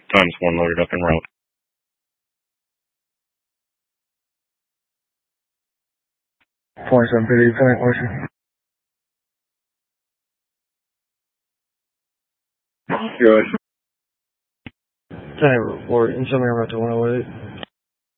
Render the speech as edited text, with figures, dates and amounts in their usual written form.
Times 1 loaded up en route. Point 7 PD, point motion. Good. 10 report, insomnia route to 108.